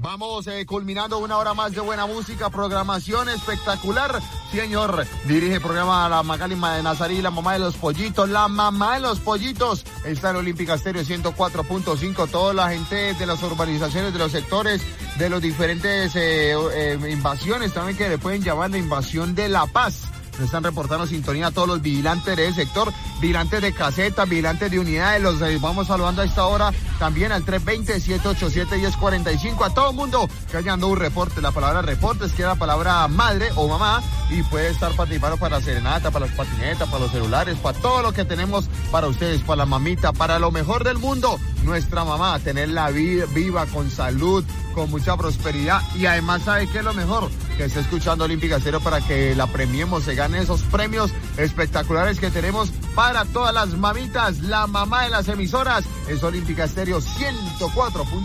Vamos culminando una hora más de buena música, programación espectacular. Señor, dirige el programa la Magali de Nazarí, la mamá de los pollitos. La mamá de los pollitos está en Olímpica Estéreo 104.5. Toda la gente de las urbanizaciones, de los sectores, de los diferentes invasiones también que le pueden llamar la invasión de La Paz. Nos están reportando sintonía a todos los vigilantes de ese sector, vigilantes de casetas, vigilantes de unidades. Los vamos saludando a esta hora también al 320-787-1045. A todo el mundo que haya dado un reporte. La palabra reporte es que la palabra madre o mamá y puede estar participando para la serenata, para las patinetas, para los celulares, para todo lo que tenemos para ustedes, para la mamita, para lo mejor del mundo. Nuestra mamá, tenerla viva, con salud, con mucha prosperidad y además, ¿sabe qué es lo mejor? Que esté escuchando Olímpica Estéreo para que la premiemos, se gane esos premios espectaculares que tenemos para todas las mamitas. La mamá de las emisoras es Olímpica Estéreo 104.